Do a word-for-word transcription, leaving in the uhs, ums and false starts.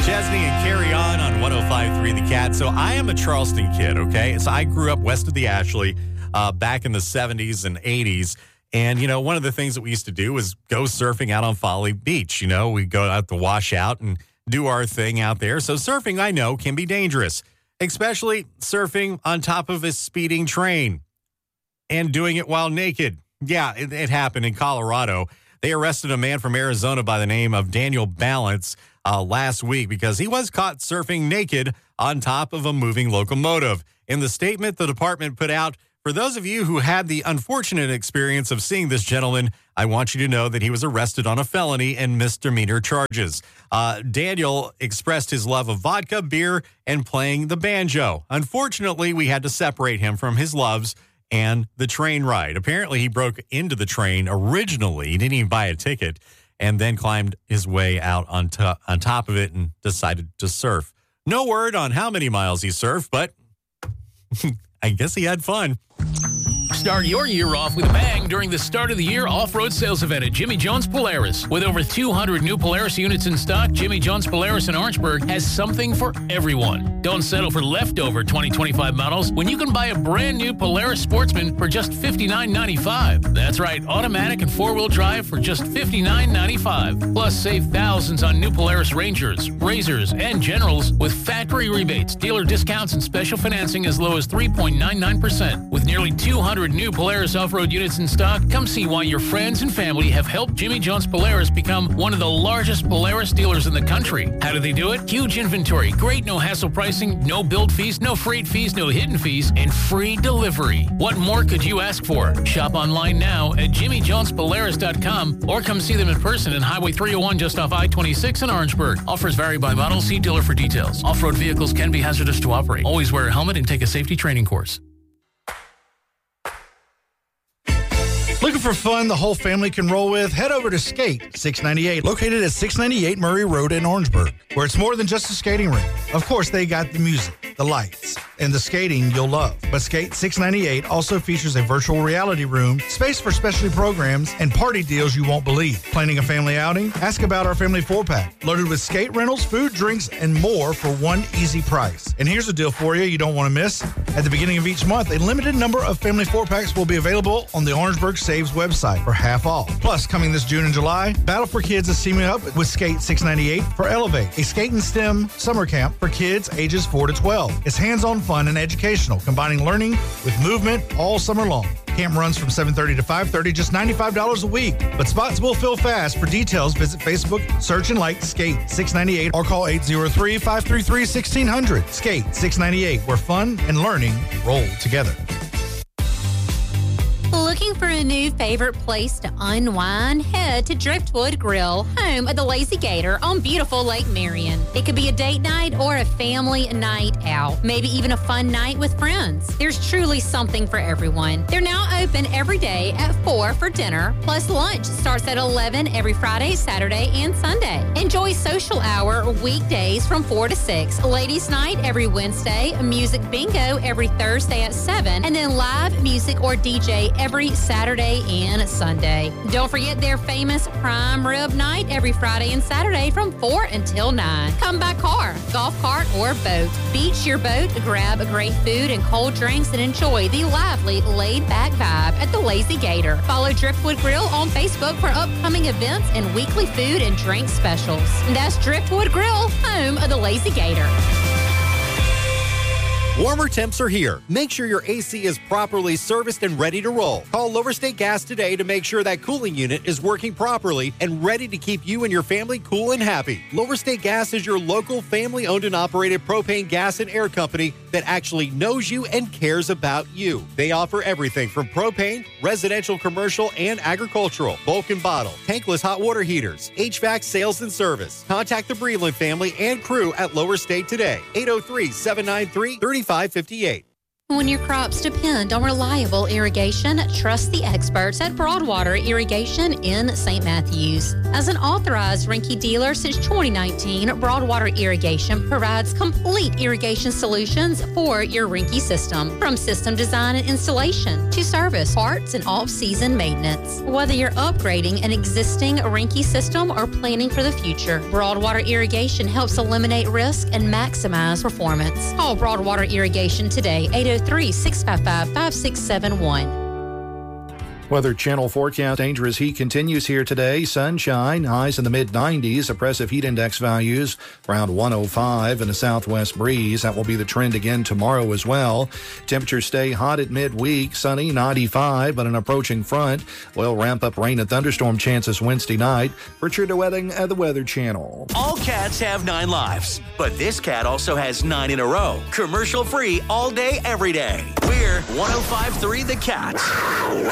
Chesney and Carry On on one oh five point three The Cat. So I am a Charleston kid, okay? So I grew up west of the Ashley uh, back in the seventies and eighties. And, you know, one of the things that we used to do was go surfing out on Folly Beach. You know, we'd go out to wash out and do our thing out there. So surfing, I know, can be dangerous, especially surfing on top of a speeding train and doing it while naked. Yeah, it, it happened in Colorado. They arrested a man from Arizona by the name of Daniel Balance uh, last week because he was caught surfing naked on top of a moving locomotive. In the statement the department put out, for those of you who had the unfortunate experience of seeing this gentleman, I want you to know that he was arrested on a felony and misdemeanor charges. Uh, Daniel expressed his love of vodka, beer, and playing the banjo. Unfortunately, we had to separate him from his loves and the train ride. Apparently, he broke into the train originally. He didn't even buy a ticket and then climbed his way out on, to- on top of it and decided to surf. No word on how many miles he surfed, but I guess he had fun. Start your year off with a bang during the start of the year off-road sales event at Jimmy John's Polaris. With over two hundred new Polaris units in stock, Jimmy John's Polaris in Orangeburg has something for everyone. Don't settle for leftover twenty twenty-five models when you can buy a brand new Polaris Sportsman for just fifty-nine ninety-five. That's right, automatic and four-wheel drive for just fifty-nine ninety-five. Plus, save thousands on new Polaris Rangers, Razors, and Generals with factory rebates, dealer discounts, and special financing as low as three point nine nine percent. With nearly two hundred new Polaris off-road units in stock, come see why your friends and family have helped Jimmy John's Polaris become one of the largest Polaris dealers in the country. How do they do it? Huge inventory, great no-hassle pricing, no build fees, no freight fees, no hidden fees, and free delivery. What more could you ask for? Shop online now at jimmy jones polaris dot com or come see them in person in Highway three oh one just off I twenty-six in Orangeburg. Offers vary by model. See dealer for details. Off-road vehicles can be hazardous to operate. Always wear a helmet and take a safety training course. Looking for fun the whole family can roll with? Head over to Skate six ninety-eight, located at six ninety-eight Murray Road in Orangeburg, where it's more than just a skating rink. Of course, they got the music, the lights, and the skating you'll love. But Skate six ninety-eight also features a virtual reality room, space for specialty programs, and party deals you won't believe. Planning a family outing? Ask about our family four-pack, loaded with skate rentals, food, drinks, and more for one easy price. And here's a deal for you you don't want to miss. At the beginning of each month, a limited number of family four-packs will be available on the Orangeburg Saves website for half off. Plus, coming this June and July, Battle for Kids is teaming up with Skate six ninety-eight for Elevate, a skate and STEM summer camp for kids ages four to twelve. It's hands-on fun and educational, combining learning with movement all summer long. Camp runs from seven thirty to five thirty, just ninety-five dollars a week. But spots will fill fast. For details, visit Facebook, search and like Skate six ninety-eight or call eight oh three, five three three, one six zero zero. Skate six ninety-eight, where fun and learning roll together. Looking for a new favorite place to unwind? Head to Driftwood Grill, home of the Lazy Gator on beautiful Lake Marion. It could be a date night or a family night out, maybe even a fun night with friends. There's truly something for everyone. They're now open every day at four for dinner, plus lunch starts at eleven every Friday, Saturday, and Sunday. Enjoy social hour weekdays from four to six, ladies' night every Wednesday, music bingo every Thursday at seven, and then live music or D J every Saturday and Sunday. Don't forget their famous prime rib night every Friday and Saturday from four until nine. Come by car, golf cart, or boat. Beach your boat, grab great food and cold drinks, and enjoy the lively, laid-back vibe at the Lazy Gator. Follow Driftwood Grill on Facebook for upcoming events and weekly food and drink specials. That's Driftwood Grill, home of the Lazy Gator. Warmer temps are here. Make sure your A C is properly serviced and ready to roll. Call Lower State Gas today to make sure that cooling unit is working properly and ready to keep you and your family cool and happy. Lower State Gas is your local family-owned and operated propane gas and air company that actually knows you and cares about you. They offer everything from propane, residential, commercial, and agricultural, bulk and bottle, tankless hot water heaters, H V A C sales and service. Contact the Breland family and crew at Lower State today. eight oh three, seven nine three, three five five eight. When your crops depend on reliable irrigation, trust the experts at Broadwater Irrigation in Saint Matthews. As an authorized Rinky dealer since twenty nineteen, Broadwater Irrigation provides complete irrigation solutions for your Rinky system, from system design and installation to service, parts, and off-season maintenance. Whether you're upgrading an existing Rinky system or planning for the future, Broadwater Irrigation helps eliminate risk and maximize performance. Call Broadwater Irrigation today, eight oh three, six five five, five six seven one. Weather Channel forecast. Dangerous heat continues here today. Sunshine, highs in the mid nineties. Oppressive heat index values around one oh five and a southwest breeze. That will be the trend again tomorrow as well. Temperatures stay hot at midweek. Sunny, ninety-five, but an approaching front will ramp up rain and thunderstorm chances Wednesday night. Richard DeWetting at the Weather Channel. All cats have nine lives, but this cat also has nine in a row. Commercial free all day, every day. We're one oh five point three The Cat.